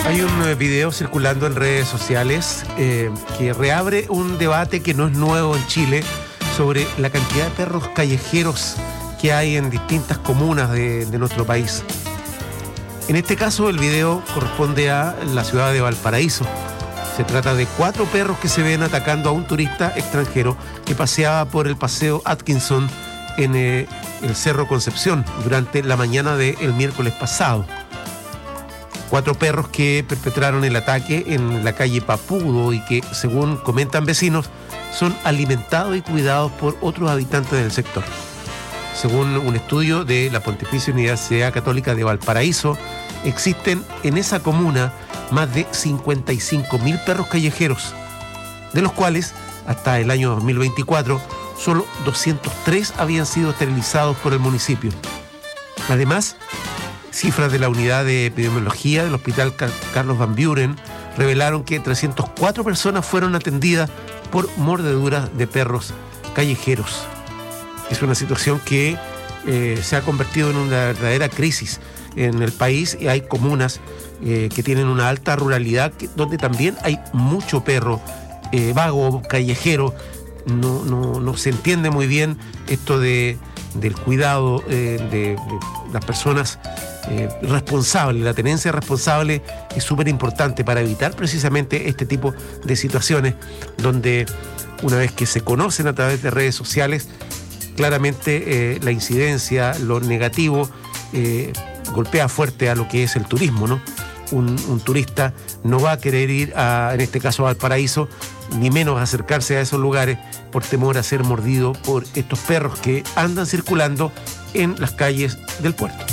Hay un video circulando en redes sociales que reabre un debate que no es nuevo en Chile sobre la cantidad de perros callejeros que hay en distintas comunas de nuestro país. En este caso, el video corresponde a la ciudad de Valparaíso. Se trata de 4 perros que se ven atacando a un turista extranjero que paseaba por el Paseo Atkinson en el Cerro Concepción durante la mañana del miércoles pasado. 4 perros que perpetraron el ataque en la calle Papudo y que, según comentan vecinos, son alimentados y cuidados por otros habitantes del sector. Según un estudio de la Pontificia Universidad Católica de Valparaíso, existen en esa comuna más de 55.000 perros callejeros, de los cuales, hasta el año 2024, solo 203 habían sido esterilizados por el municipio. Además, cifras de la unidad de epidemiología del Hospital Carlos Van Buren revelaron que 304 personas fueron atendidas por mordeduras de perros callejeros. Es una situación que se ha convertido en una verdadera crisis en el país, y hay comunas que tienen una alta ruralidad donde también hay mucho perro vago, callejero. No se entiende muy bien esto del cuidado de las personas responsables. La tenencia responsable es súper importante para evitar precisamente este tipo de situaciones donde, una vez que se conocen a través de redes sociales, claramente la incidencia, lo negativo, golpea fuerte a lo que es el turismo, ¿no? Un turista no va a querer ir en este caso, a Valparaíso, ni menos acercarse a esos lugares por temor a ser mordido por estos perros que andan circulando en las calles del puerto.